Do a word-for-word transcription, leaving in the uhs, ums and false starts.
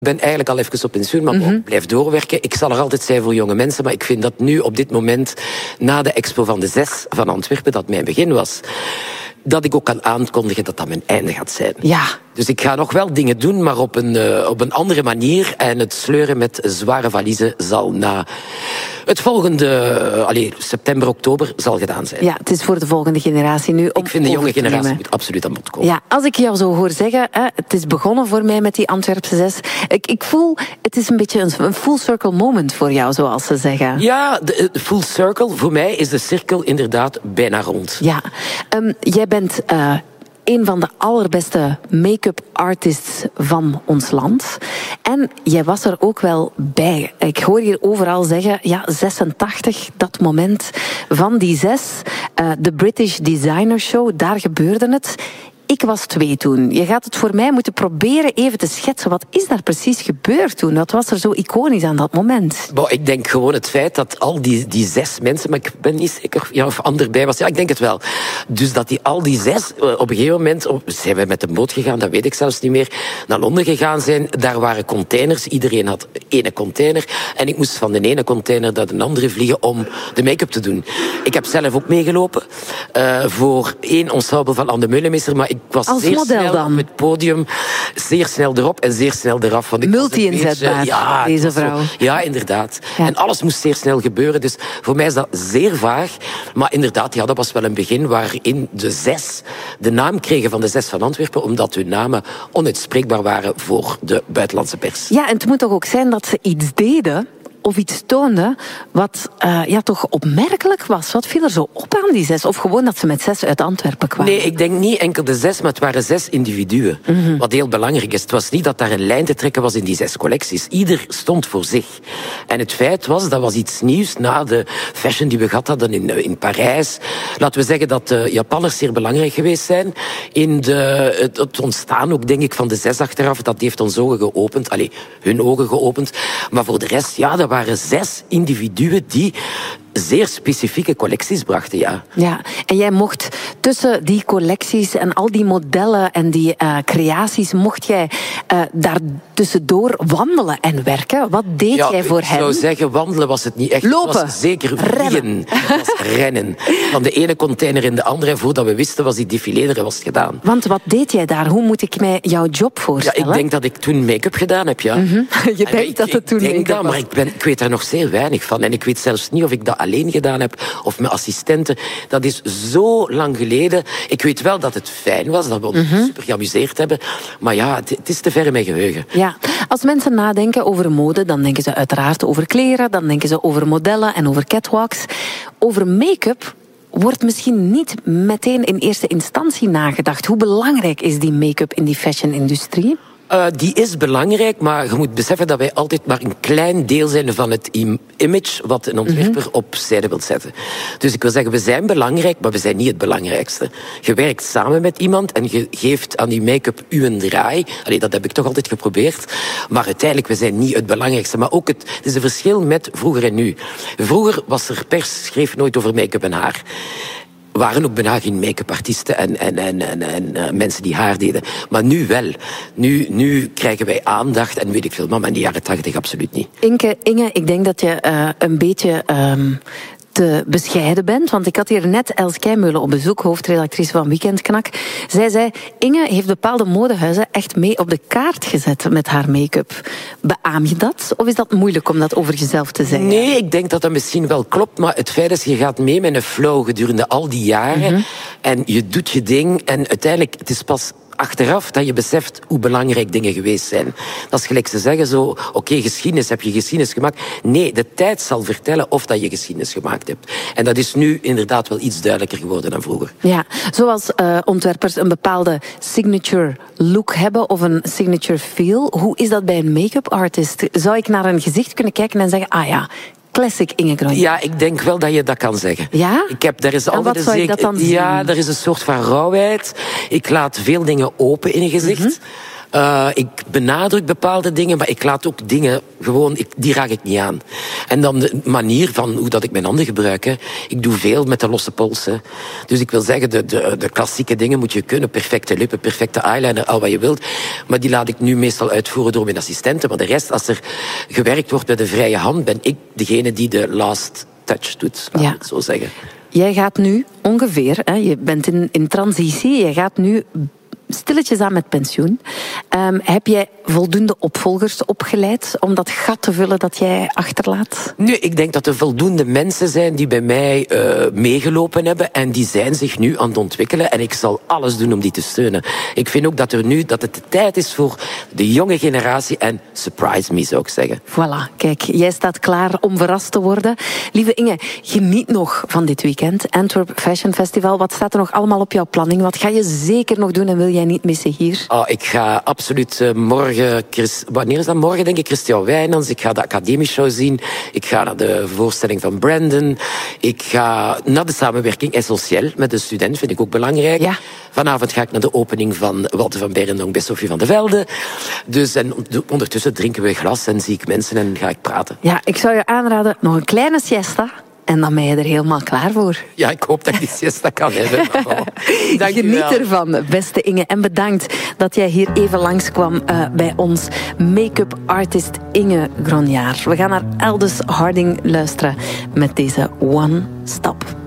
Ik ben eigenlijk al even op pensioen, maar mm-hmm. blijf doorwerken. Ik zal er altijd zijn voor jonge mensen, maar ik vind dat nu op dit moment, na de expo van de zes van Antwerpen, dat mijn begin was, dat ik ook kan aankondigen dat dat mijn einde gaat zijn. Ja. Dus ik ga nog wel dingen doen, maar op een, uh, op een andere manier. En het sleuren met zware valiezen zal na het volgende, uh, allez, september, oktober, zal gedaan zijn. Ja, het is voor de volgende generatie nu om Ik vind de jonge generatie nemen. moet absoluut aan bod komen. Ja, als ik jou zo hoor zeggen, hè, het is begonnen voor mij met die Antwerpse zes. Ik, ik voel, het is een beetje een, een full circle moment voor jou, zoals ze zeggen. Ja, de, de full circle. Voor mij is de cirkel inderdaad bijna rond. Ja, um, jij bent Uh, een van de allerbeste make-up artists van ons land. En jij was er ook wel bij. Ik hoor hier overal zeggen, ja, zesentachtig, dat moment van die zes. Uh, de British Designer Show, daar gebeurde het. Ik was twee toen. Je gaat het voor mij moeten proberen even te schetsen. Wat is daar precies gebeurd toen? Wat was er zo iconisch aan dat moment? Bon, ik denk gewoon het feit dat al die, die zes mensen, maar ik ben niet zeker ja, of ander bij was. Ja, ik denk het wel. Dus dat die al die zes op een gegeven moment, op, zijn we met de boot gegaan, dat weet ik zelfs niet meer, naar Londen gegaan zijn. Daar waren containers. Iedereen had één container. En ik moest van de ene container naar de andere vliegen om de make-up te doen. Ik heb zelf ook meegelopen uh, voor één ensemble van Anne Meulemeester, maar ik Ik was als zeer model snel dan? op het podium, zeer snel erop en zeer snel eraf. Multi-inzetbaar, ja, deze vrouw. Zo, ja, inderdaad. Ja. En alles moest zeer snel gebeuren, dus voor mij is dat zeer vaag. Maar inderdaad, ja, dat was wel een begin waarin de zes de naam kregen van de zes van Antwerpen, omdat hun namen onuitspreekbaar waren voor de buitenlandse pers. Ja, en het moet toch ook zijn dat ze iets deden of iets toonde wat uh, ja, toch opmerkelijk was. Wat viel er zo op aan die zes? Of gewoon dat ze met zes uit Antwerpen kwamen? Nee, ik denk niet enkel de zes, maar het waren zes individuen. Mm-hmm. Wat heel belangrijk is. Het was niet dat daar een lijn te trekken was in die zes collecties. Ieder stond voor zich. En het feit was, dat was iets nieuws na de fashion die we gehad hadden in, in Parijs. Laten we zeggen dat de Japanners zeer belangrijk geweest zijn in de, het, het ontstaan ook, denk ik, van de zes achteraf. Dat heeft ons ogen geopend. Allee, hun ogen geopend. Maar voor de rest, ja, dat waren zes individuen die zeer specifieke collecties brachten, ja. Ja, en jij mocht tussen die collecties en al die modellen en die uh, creaties, mocht jij uh, daar tussendoor wandelen en werken. Wat deed ja, jij voor hen? Ik zou zeggen, wandelen was het niet echt. Lopen. Het was zeker vliegen. Het was rennen. Van de ene container in de andere. En voordat we wisten, was die défilé er was gedaan. Want wat deed jij daar? Hoe moet ik mij jouw job voorstellen? Ja, ik denk dat ik toen make-up gedaan heb, ja. Mm-hmm. Je en denkt ik, dat het toen ik denk make-up dat, was. maar ik, ben, ik weet daar nog zeer weinig van. En ik weet zelfs niet of ik dat alleen gedaan heb of met assistenten. Dat is zo lang geleden. Ik weet wel dat het fijn was, dat we ons mm-hmm. super geamuseerd hebben. Maar ja, het, het is te ver in mijn geheugen. Ja, als mensen nadenken over mode, dan denken ze uiteraard over kleren, dan denken ze over modellen en over catwalks. Over make-up wordt misschien niet meteen in eerste instantie nagedacht. Hoe belangrijk is die make-up in die fashion-industrie? Uh, die is belangrijk, maar je moet beseffen dat wij altijd maar een klein deel zijn van het im- image wat een ontwerper mm-hmm. op zijde wil zetten. Dus ik wil zeggen, we zijn belangrijk, maar we zijn niet het belangrijkste. Je werkt samen met iemand en je geeft aan die make-up uw draai. Allee, dat heb ik toch altijd geprobeerd. Maar uiteindelijk, we zijn niet het belangrijkste. Maar ook het, het is een verschil met vroeger en nu. Vroeger was er pers, schreef nooit over make-up en haar. Waren ook bijna geen make-up artiesten en, en, en, en, en uh, mensen die haar deden. Maar nu wel. Nu, nu krijgen wij aandacht en weet ik veel. Maar in de jaren tachtig absoluut niet. Inke, Inge, ik denk dat je uh, een beetje Um te bescheiden bent. Want ik had hier net Els Keimeulen op bezoek, hoofdredactrice van Weekendknak. Zij zei, Inge heeft bepaalde modehuizen echt mee op de kaart gezet met haar make-up. Beaam je dat? Of is dat moeilijk om dat over jezelf te zeggen? Nee, ik denk dat dat misschien wel klopt. Maar het feit is, je gaat mee met een flow gedurende al die jaren. Mm-hmm. En je doet je ding. En uiteindelijk, het is pas achteraf dat je beseft hoe belangrijk dingen geweest zijn. Dat is gelijk ze zeggen zo, oké, okay, geschiedenis, heb je geschiedenis gemaakt? Nee, de tijd zal vertellen of dat je geschiedenis gemaakt hebt. En dat is nu inderdaad wel iets duidelijker geworden dan vroeger. Ja, zoals uh, ontwerpers een bepaalde signature look hebben of een signature feel. Hoe is dat bij een make-up artist? Zou ik naar een gezicht kunnen kijken en zeggen, ah ja, classic Inge Grondje? Ja, ik denk wel dat je dat kan zeggen. Ja? Ik heb, daar is en altijd wat zou een je dat dan zien? Ja, er is een soort van rauwheid. Ik laat veel dingen open in een gezicht. Mm-hmm. Uh, ik benadruk bepaalde dingen, maar ik laat ook dingen gewoon... Ik, die raak ik niet aan. En dan de manier van hoe dat ik mijn handen gebruik. Hè. Ik doe veel met de losse polsen. Dus ik wil zeggen, de, de, de klassieke dingen moet je kunnen. Perfecte lippen, perfecte eyeliner, al wat je wilt. Maar die laat ik nu meestal uitvoeren door mijn assistenten. Maar de rest, als er gewerkt wordt met een vrije hand, ben ik degene die de last touch doet, laat ik het zo zeggen. Jij gaat nu ongeveer, hè, je bent in, in transitie, je gaat nu stilletjes aan met pensioen. Um, heb jij voldoende opvolgers opgeleid om dat gat te vullen dat jij achterlaat? Nu, ik denk dat er voldoende mensen zijn die bij mij uh, meegelopen hebben en die zijn zich nu aan het ontwikkelen en ik zal alles doen om die te steunen. Ik vind ook dat er nu dat het de tijd is voor de jonge generatie en surprise me, zou ik zeggen. Voilà, kijk, jij staat klaar om verrast te worden. Lieve Inge, geniet nog van dit weekend. Antwerp Fashion Festival, wat staat er nog allemaal op jouw planning? Wat ga je zeker nog doen en wil jij niet missen hier? Oh, ik ga absoluut uh, morgen... Chris, wanneer is dat? Morgen denk ik Christian Wijnands. Ik ga de Academieshow zien. Ik ga naar de voorstelling van Brandon. Ik ga naar de samenwerking Essentiel met de student, vind ik ook belangrijk. Ja. Vanavond ga ik naar de opening van Walter van Beirendonck bij Sophie van de Velde. Dus en ondertussen drinken we een glas en zie ik mensen en ga ik praten. Ja, ik zou je aanraden, nog een kleine siesta. En dan ben je er helemaal klaar voor. Ja, ik hoop dat ik die siesta kan hebben. Oh, dank Geniet ervan, beste Inge. En bedankt dat jij hier even langskwam uh, bij ons. Make-up artist Inge Gronjaar. We gaan naar Aldous Harding luisteren met deze One Stop.